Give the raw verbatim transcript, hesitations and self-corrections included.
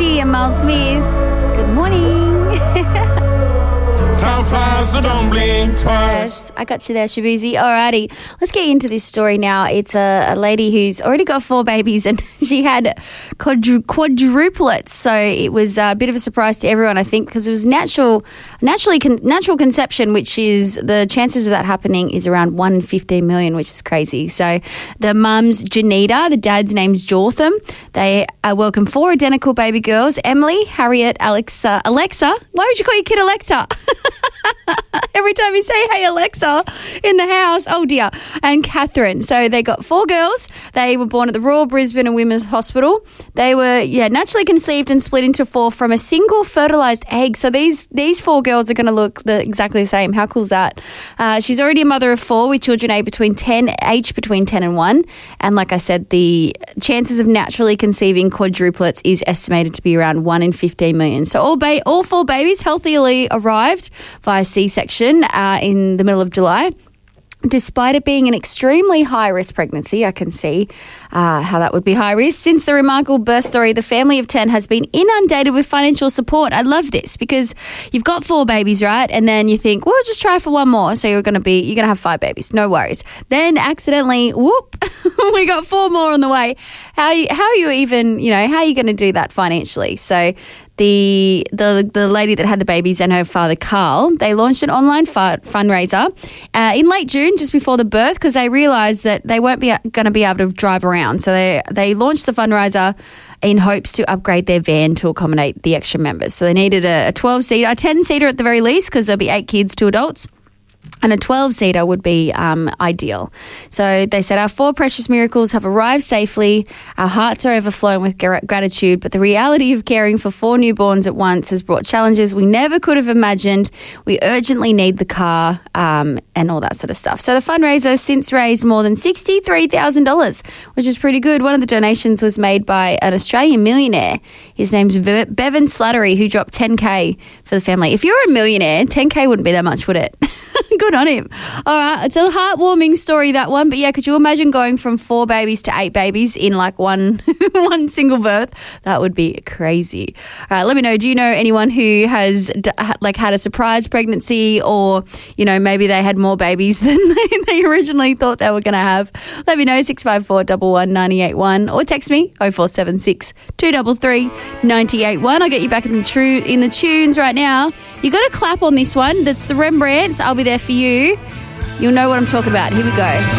Shabuzi and Miles Smith. Good morning. Time flies, so don't blink twice. Yes, I got you there, Shabuzi. Alrighty, let's get into this story now. It's a, a lady who's already got four babies and she had quadru- quadruplets. So it was a bit of a surprise to everyone, I think, because it was natural, naturally con- natural conception, which is the chances of that happening is around one in fifteen million, which is crazy. So the mum's Janita, the dad's name's Jotham. They uh, welcome four identical baby girls: Emily, Harriet, Alexa. Alexa? Why would you call your kid Alexa? Every time you say, hey, Alexa, in the house, oh dear, and Catherine. So they got four girls. They were born at the Royal Brisbane and Women's Hospital. They were, yeah, naturally conceived and split into four from a single fertilised egg. So these these four girls are going to look the, exactly the same. How cool is that? Uh, she's already a mother of four with children aged between ten, aged between ten and one. And like I said, the chances of naturally conceiving quadruplets is estimated to be around one in fifteen million. So all ba- all four babies healthily arrived via C-section uh, in the middle of July. Despite it being an extremely high-risk pregnancy, I can see uh, how that would be high risk. Since the remarkable birth story, the family of ten has been inundated with financial support. I love this because you've got four babies, right? And then you think, well, just try for one more. So you're going to be, you're going to have five babies. No worries. Then accidentally, whoop, we got four more on the way. How you, how are you even, you know, how are you going to do that financially? So The, the the lady that had the babies and her father, Carl, they launched an online fu- fundraiser uh, in late June, just before the birth, because they realised that they weren't be, going to be able to drive around. So they, they launched the fundraiser in hopes to upgrade their van to accommodate the extra members. So they needed a twelve-seater, a ten-seater at the very least, because there'll be eight kids, two adults. And a twelve-seater would be um, ideal. So they said, our four precious miracles have arrived safely. Our hearts are overflowing with gra- gratitude, but the reality of caring for four newborns at once has brought challenges we never could have imagined. We urgently need the car um, and all that sort of stuff. So the fundraiser has since raised more than sixty-three thousand dollars, which is pretty good. One of the donations was made by an Australian millionaire. His name's Be- Bevan Slattery, who dropped ten K for the family. If you're a millionaire, ten K wouldn't be that much, would it? Good on him. All right, it's a heartwarming story, that one. But yeah, could you imagine going from four babies to eight babies in like one one single birth? That would be crazy. All right, let me know. Do you know anyone who has d- like had a surprise pregnancy, or you know maybe they had more babies than they, they originally thought they were going to have? Let me know. six five four, one one, nine eight one, or text me oh four seven six, two three three, nine eight one. I'll get you back in the true in the tunes right now. You got to clap on this one. That's the Rembrandts. I'll be there for you. You'll know what I'm talking about. Here we go.